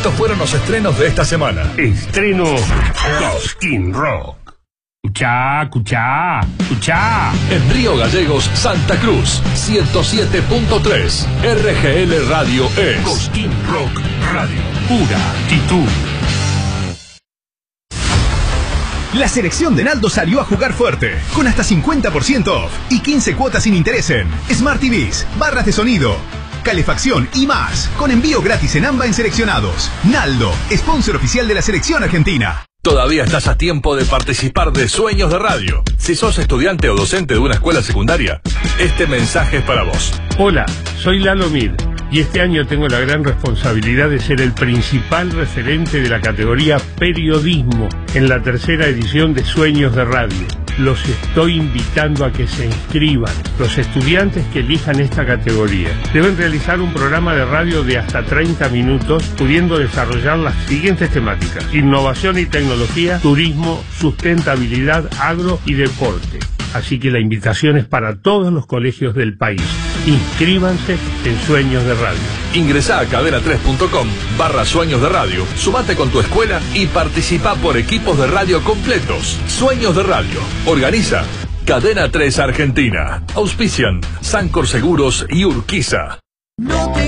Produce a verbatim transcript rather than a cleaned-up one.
Estos fueron los estrenos de esta semana. Estreno Cosquín Rock. Escuchá, escuchá, escuchá. En Río Gallegos, Santa Cruz, ciento siete punto tres. R G L Radio es Cosquín Rock Radio. Pura actitud. La selección de Naldo salió a jugar fuerte, con hasta cincuenta por ciento off y quince cuotas sin interés en Smart T Vs, barras de sonido, calefacción y más, con envío gratis en AMBA en seleccionados. Naldo, sponsor oficial de la selección argentina. Todavía estás a tiempo de participar de Sueños de Radio. Si sos estudiante o docente de una escuela secundaria, este mensaje es para vos. Hola, soy Lalo Mir y este año tengo la gran responsabilidad de ser el principal referente de la categoría Periodismo en la tercera edición de Sueños de Radio. Los estoy invitando a que se inscriban. Los estudiantes que elijan esta categoría deben realizar un programa de radio de hasta treinta minutos, pudiendo desarrollar las siguientes temáticas: innovación y tecnología, turismo, sustentabilidad, agro y deporte. Así que la invitación es para todos los colegios del país. Inscríbanse en Sueños de Radio. Ingresá a cadena tres punto com barra Sueños de Radio, sumate con tu escuela y participa por equipos de radio completos. Sueños de Radio. Organiza Cadena tres Argentina. Auspician Sancor Seguros y Urquiza.